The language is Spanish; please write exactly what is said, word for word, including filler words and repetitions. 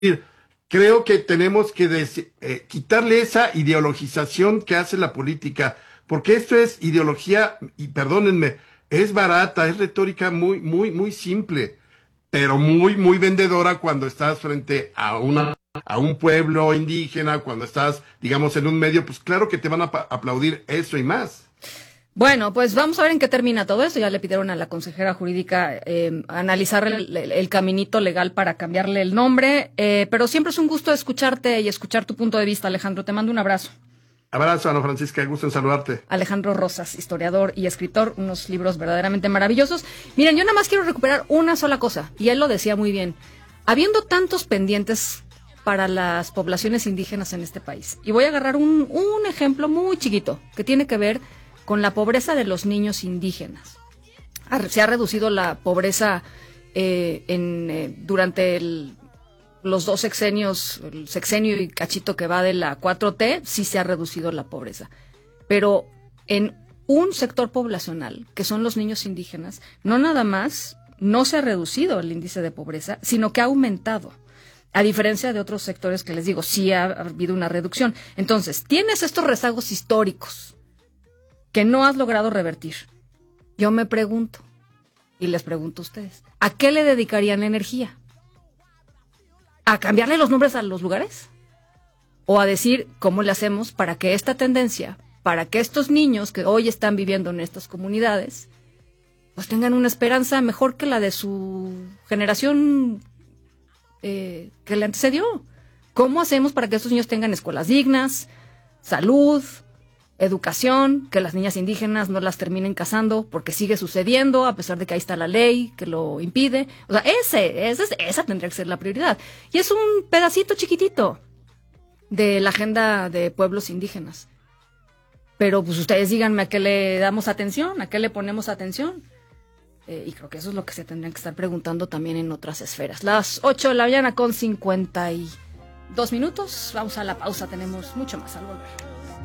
Creo que tenemos que des- eh, quitarle esa ideologización que hace la política, porque esto es ideología, y perdónenme, es barata, es retórica muy, muy, muy simple, pero muy, muy vendedora cuando estás frente a una, a un pueblo indígena, cuando estás, digamos, en un medio, pues claro que te van a pa- aplaudir eso y más. Bueno, pues vamos a ver en qué termina todo esto. Ya le pidieron a la consejera jurídica eh, analizar el, el- el caminito legal para cambiarle el nombre, eh, pero siempre es un gusto escucharte y escuchar tu punto de vista, Alejandro. Te mando un abrazo. Abrazo, Ana Francisca, gusto en saludarte. Alejandro Rosas, historiador y escritor, unos libros verdaderamente maravillosos. Miren, yo nada más quiero recuperar una sola cosa, y él lo decía muy bien. Habiendo tantos pendientes para las poblaciones indígenas en este país, y voy a agarrar un, un ejemplo muy chiquito que tiene que ver con la pobreza de los niños indígenas. Ha- Se ha reducido la pobreza eh, en, eh, durante el los dos sexenios, el sexenio y cachito que va de la cuatro T, sí se ha reducido la pobreza. Pero en un sector poblacional, que son los niños indígenas, no nada más no se ha reducido el índice de pobreza, sino que ha aumentado. A diferencia de otros sectores que les digo, sí ha habido una reducción. Entonces, tienes estos rezagos históricos que no has logrado revertir. Yo me pregunto, y les pregunto a ustedes, ¿a qué le dedicarían la energía? ¿A cambiarle los nombres a los lugares? ¿O a decir cómo le hacemos para que esta tendencia, para que estos niños que hoy están viviendo en estas comunidades, pues tengan una esperanza mejor que la de su generación eh, que le antecedió? ¿Cómo hacemos para que estos niños tengan escuelas dignas, salud, educación, que las niñas indígenas no las terminen casando porque sigue sucediendo a pesar de que ahí está la ley que lo impide? O sea, ese, ese, esa tendría que ser la prioridad. Y es un pedacito chiquitito de la agenda de pueblos indígenas. Pero pues ustedes díganme a qué le damos atención, a qué le ponemos atención. Eh, y creo que eso es lo que se tendrían que estar preguntando también en otras esferas. Las ocho de la mañana con cincuenta y dos minutos. Vamos a la pausa, tenemos mucho más al volver.